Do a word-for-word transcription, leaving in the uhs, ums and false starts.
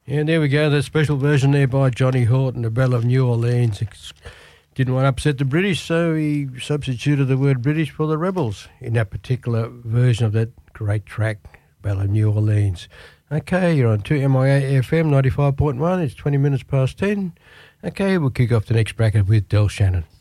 And there we go, that special version there by Johnny Horton, the Belle of New Orleans. Didn't want to upset the British, so he substituted the word British for the rebels in that particular version of that great track, Belle of New Orleans. Okay, you're on two M I A F M ninety-five point one. It's twenty minutes past ten. Okay, we'll kick off the next bracket with Del Shannon.